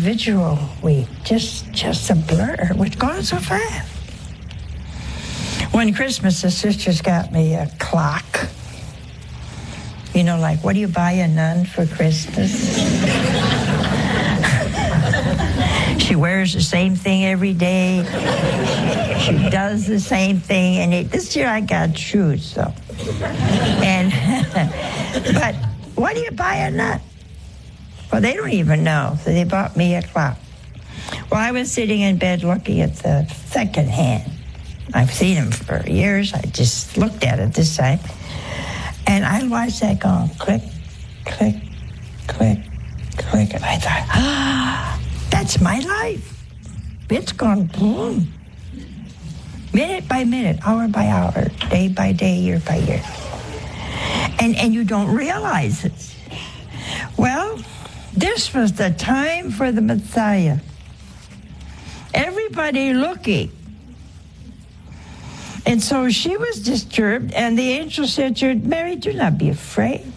individual week, just a blur. It was gone so fast. One Christmas, the sisters got me a clock. You know, like, what do you buy a nun for Christmas? She wears the same thing every day. She does the same thing. And this year I got shoes, though. And but what do you buy a nun? Well, they don't even know. So they bought me a clock. Well, I was sitting in bed looking at the second hand. I've seen them for years. I just looked at it this time. And I watched that going click, click, click, click. And I thought, that's my life. It's gone boom. Minute by minute, hour by hour, day by day, year by year. And you don't realize it. Well, this was the time for the Messiah. Everybody looking. And so she was disturbed, and the angel said to her, Mary, do not be afraid.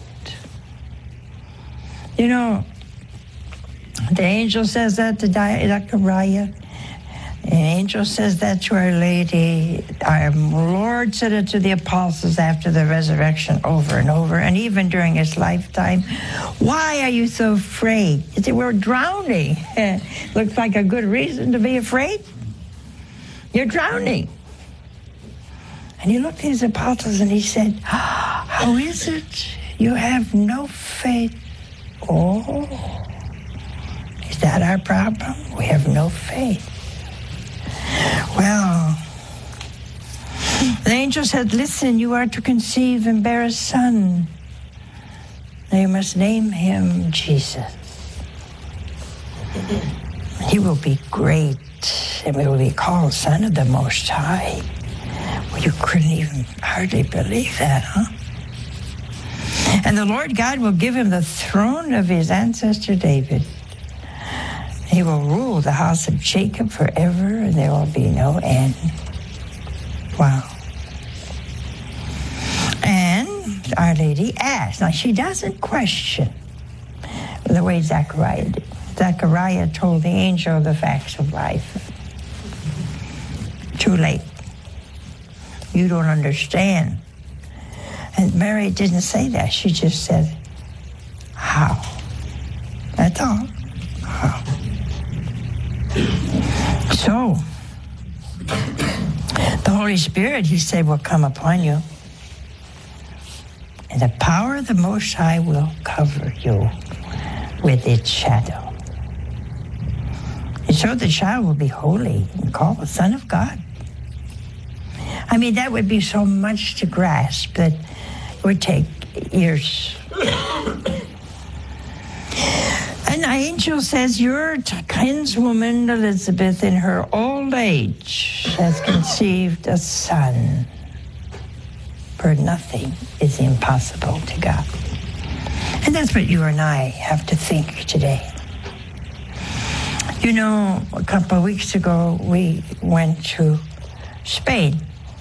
You know, the angel says that to Zechariah. The angel says that to Our Lady. Our Lord said it to the apostles after the resurrection over and over, and even during his lifetime. Why are you so afraid? He said, we're drowning. Looks like a good reason to be afraid. You're drowning. And he looked at his apostles and he said, how is it you have no faith? Oh, is that our problem? We have no faith. Well, the angel said, listen, you are to conceive and bear a son. You must name him Jesus. He will be great, and he will be called Son of the Most High. Well, you couldn't even hardly believe that, huh? And the Lord God will give him the throne of his ancestor David. He will rule the house of Jacob forever, and there will be no end. Wow. And Our Lady asked. Now, she doesn't question the way Zechariah did. Zechariah told the angel the facts of life. Too late. You don't understand. And Mary didn't say that. She just said, how? That's all. How? So, the Holy Spirit, he said, will come upon you. And the power of the Most High will cover you with its shadow. And so the child will be holy and called the Son of God. I mean, that would be so much to grasp that it would take years. An angel says, your kinswoman Elizabeth in her old age has conceived a son. For nothing is impossible to God. And that's what you and I have to think today. You know, a couple of weeks ago, we went to Spain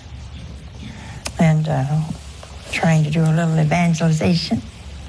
and trying to do a little evangelization.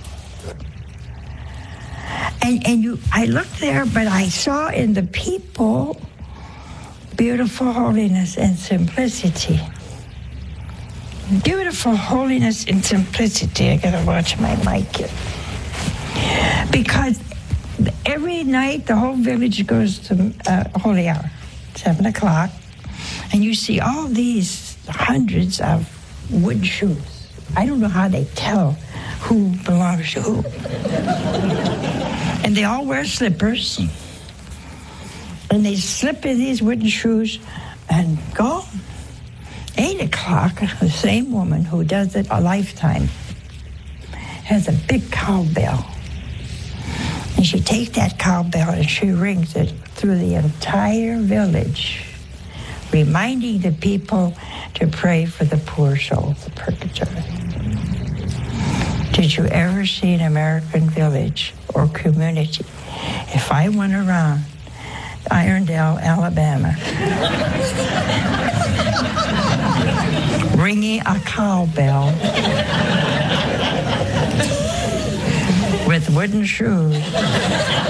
And I looked there, but I saw in the people beautiful holiness and simplicity. Beautiful holiness and simplicity. I gotta watch my mic here. Because every night the whole village goes to holy hour, 7 o'clock, and you see all these hundreds of wood shoes. I don't know how they tell who belongs to who. And they all wear slippers. And they slip in these wooden shoes and go. 8 o'clock, the same woman who does it a lifetime has a big cowbell. And she takes that cowbell and she rings it through the entire village, reminding the people to pray for the poor souls of purgatory. Did you ever see an American village or community? If I went around Irondale, Alabama, ringing a cowbell with wooden shoes,